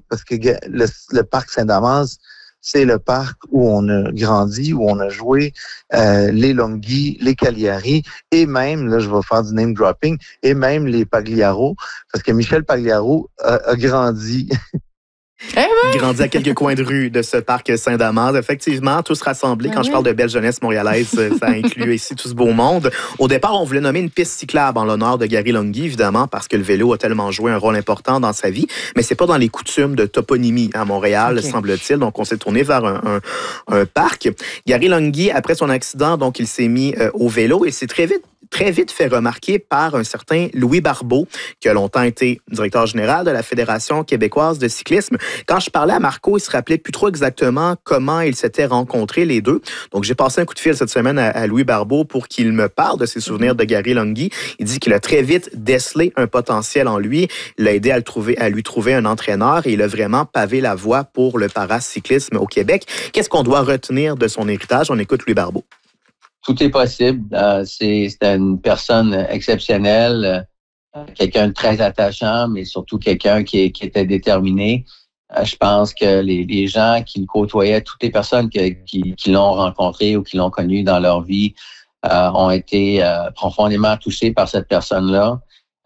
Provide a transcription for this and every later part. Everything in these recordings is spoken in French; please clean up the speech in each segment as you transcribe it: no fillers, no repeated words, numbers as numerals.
parce que le parc Saint-Damas, c'est le parc où on a grandi, où on a joué les Longhi, les Cagliari et même, là je vais faire du name dropping, et même les Pagliaro, parce que Michel Pagliaro a grandi. Il grandit à quelques coins de rue de ce parc Saint-Damas. Effectivement, tous rassemblés. Quand je parle de belle jeunesse montréalaise, ça inclut ici tout ce beau monde. Au départ, on voulait nommer une piste cyclable en l'honneur de Gary Longhi, évidemment, parce que le vélo a tellement joué un rôle important dans sa vie. Mais c'est pas dans les coutumes de toponymie à Montréal, semble-t-il. Donc, on s'est tourné vers un parc. Gary Longhi, après son accident, donc, il s'est mis au vélo et c'est très vite fait remarquer par un certain Louis Barbeau, qui a longtemps été directeur général de la Fédération québécoise de cyclisme. Quand je parlais à Marco, il se rappelait plus trop exactement comment ils s'étaient rencontrés les deux. Donc, j'ai passé un coup de fil cette semaine à Louis Barbeau pour qu'il me parle de ses souvenirs de Gary Longhi. Il dit qu'il a très vite décelé un potentiel en lui. Il l'a aidé à lui trouver un entraîneur et il a vraiment pavé la voie pour le paracyclisme au Québec. Qu'est-ce qu'on doit retenir de son héritage? On écoute Louis Barbeau. Tout est possible. C'est une personne exceptionnelle, quelqu'un de très attachant, mais surtout quelqu'un qui était déterminé. Je pense que les gens qui le côtoyaient, toutes les personnes qui l'ont rencontré ou qui l'ont connu dans leur vie, ont été profondément touchés par cette personne-là.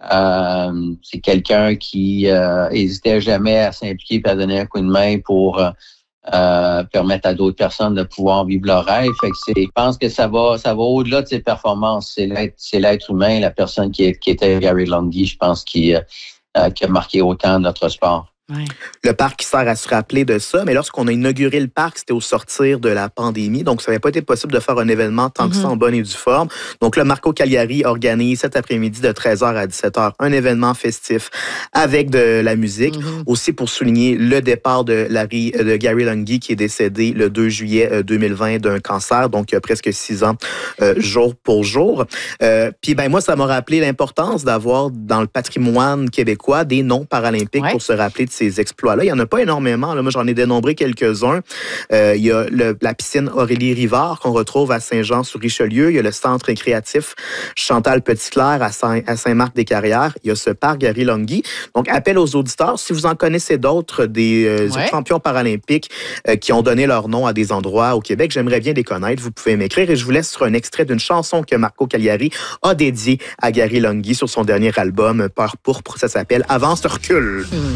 C'est quelqu'un qui hésitait jamais à s'impliquer et à donner un coup de main pour permettre à d'autres personnes de pouvoir vivre leur rêve. Fait que je pense que ça va au-delà de ses performances. C'est l'être humain, la personne qui était Gary Longhi, je pense, qui a marqué autant notre sport. Ouais. Le parc qui sert à se rappeler de ça, mais lorsqu'on a inauguré le parc, c'était au sortir de la pandémie, donc ça n'avait pas été possible de faire un événement tant que ça en bonne et due forme. Donc là, Marco Cagliari organise cet après-midi de 13h à 17h un événement festif avec de la musique, aussi pour souligner le départ de Gary Longhi qui est décédé le 2 juillet 2020 d'un cancer, donc il y a presque 6 ans, jour pour jour. Puis moi, ça m'a rappelé l'importance d'avoir dans le patrimoine québécois des noms paralympiques pour se rappeler de ces exploits-là. Il n'y en a pas énormément. Là, moi, j'en ai dénombré quelques-uns. Il y a la piscine Aurélie Rivard qu'on retrouve à Saint-Jean-sur-Richelieu. Il y a le centre récréatif Chantal Petitclerc à Saint-Marc-des-Carrières. Il y a ce parc Gary Longhi. Donc, appel aux auditeurs, si vous en connaissez d'autres, des champions paralympiques qui ont donné leur nom à des endroits au Québec, j'aimerais bien les connaître. Vous pouvez m'écrire et je vous laisse sur un extrait d'une chanson que Marco Cagliari a dédiée à Gary Longhi sur son dernier album, Peur pourpre. Ça s'appelle « Avance, recule ».